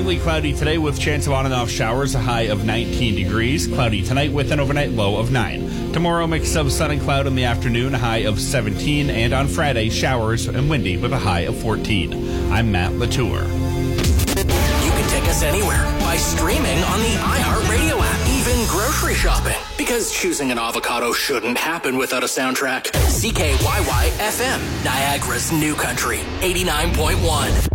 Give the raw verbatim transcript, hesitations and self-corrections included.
mainly cloudy today with chance of on and off showers, a high of nineteen degrees. Cloudy tonight with an overnight low of nine. Tomorrow, mix of sun and cloud in the afternoon, a high of seventeen. And on Friday, showers and windy with a high of fourteen. I'm Matt Latour. You can take us anywhere by streaming on the iHeartRadio app, even grocery shopping. Because choosing an avocado shouldn't happen without a soundtrack. C K Y Y F M, Niagara's new country, eighty-nine point one.